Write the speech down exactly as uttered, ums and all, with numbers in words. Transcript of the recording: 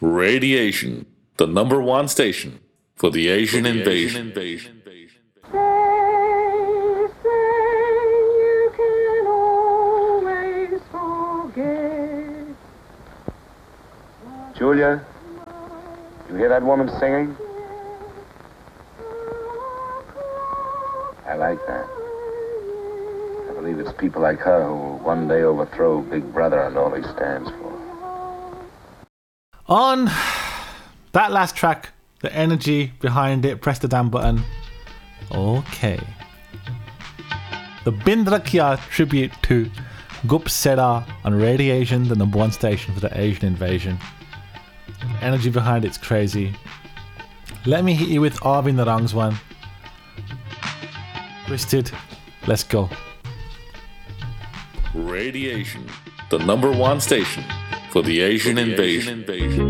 Radiation, the number one station for the Asian invasion. They say you can always forget. Julia, you hear that woman singing? I like that. I believe it's people like her who will one day overthrow Big Brother and all he stands for. On that last track, the energy behind it, press the damn button. Okay. The Bindrakya tribute to Gup Seda on Radiation, the number one station for the Asian invasion. The energy behind it's crazy. Let me hit you with Arvin the Wrongs one. Twisted. Let's go. Radiation, the number one station for the Asian invasion.